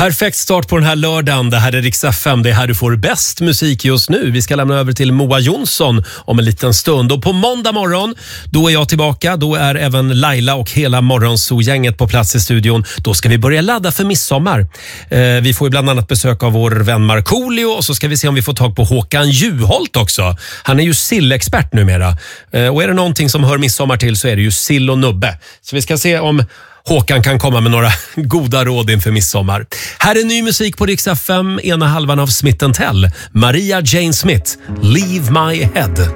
Perfekt start på den här lördagen. Det här är Rix FM. Det är här du får bäst musik just nu. Vi ska lämna över till Moa Jonsson om en liten stund. Och på måndag morgon, då är jag tillbaka. Då är även Laila och hela Morgonzoo-gänget på plats i studion. Då ska vi börja ladda för midsommar. Vi får ju bland annat besök av vår vän Markoolio. Och så ska vi se om vi får tag på Håkan Juholt också. Han är ju sillexpert numera. Och är det någonting som hör midsommar till så är det ju sill och nubbe. Så vi ska se om Håkan kan komma med några goda råd inför midsommar. Här är ny musik på Rix FM, ena halvan av Smith & Tell. Maria Jane Smith, Leave My Head.